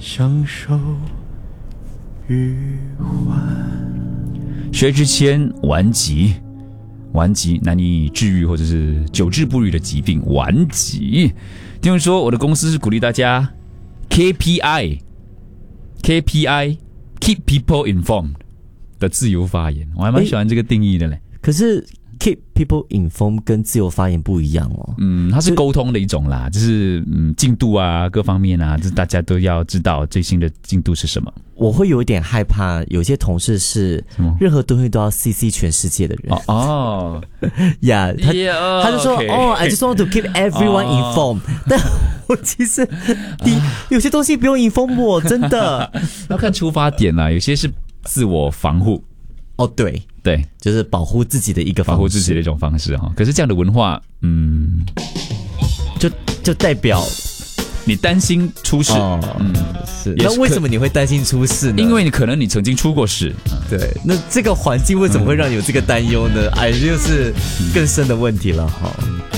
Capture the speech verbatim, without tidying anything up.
享受余欢。 薛之谦顽疾，顽疾难以治愈或者是久治不愈的疾病，顽疾。听闻说我的公司是鼓励大家 K P I K P I Keep people informed 的自由发言，我还蛮喜欢这个定义的嘞。 可是 keep people informed 跟自由发言不一样哦。 嗯，它是沟通的一种啦，就是嗯进度啊各方面啊，就是大家都要知道最新的进度是什么。 我会有一点害怕，有些同事是任何东西都要 C C 全世界的人。 哦哦呀， yeah, 他、 yeah, 他就说、 okay. 哦 ，I just want to keep everyone informed、哦。但我其实你有些东西不用 inform 我，真的要看出发点啦，有些是自我防护。 哦，对对， 就是保护自己的一个方式， 保护自己的一种方式哈。可是这样的文化，嗯， 就就代表你担心出事。 哦、嗯，是。那为什么你会担心出事呢？ 因为你可能你曾经出过事。 对，那这个环境为什么会让你有这个担忧呢？哎，就是更深的问题了哈。